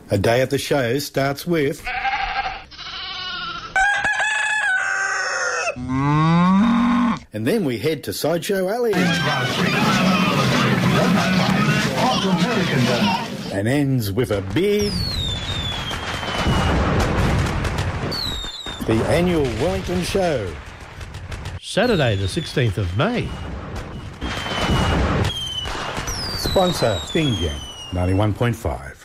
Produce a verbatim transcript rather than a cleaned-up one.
A day at the show starts with... and then we head to Sideshow Alley. And ends with a big... the annual Wellington Show. Saturday the sixteenth of May. Sponsor, Bing Yang, ninety-one point five.